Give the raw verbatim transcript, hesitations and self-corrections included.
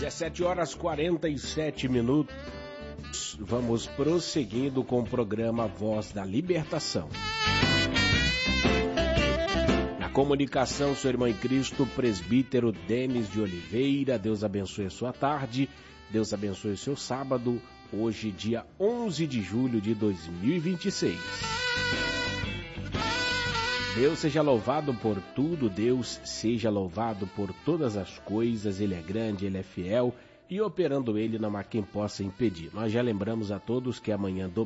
dezessete horas e quarenta e sete minutos. Vamos prosseguindo com o programa Voz da Libertação. Na comunicação, seu irmão em Cristo, presbítero Denis de Oliveira. Deus abençoe a sua tarde, Deus abençoe o seu sábado, hoje dia onze de julho de dois mil e vinte e seis. Deus seja louvado por tudo, Deus seja louvado por todas as coisas. Ele é grande, Ele é fiel, e operando Ele não há quem possa impedir. Nós já lembramos a todos que amanhã,